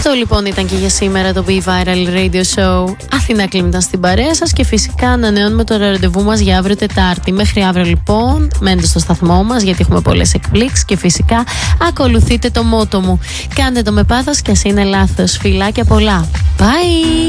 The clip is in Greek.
Αυτό λοιπόν ήταν και για σήμερα το Be Viral Radio Show. Αθηνά Κλίμ ήταν στην παρέα σας και φυσικά ανανεώνουμε το ραντεβού μας για αύριο Τετάρτη. Μέχρι αύριο λοιπόν μένετε στο σταθμό μας γιατί έχουμε πολλές εκπλήξεις και φυσικά ακολουθείτε το μότο μου. Κάντε το με πάθος και ας είναι λάθος. Φιλάκια πολλά. Bye!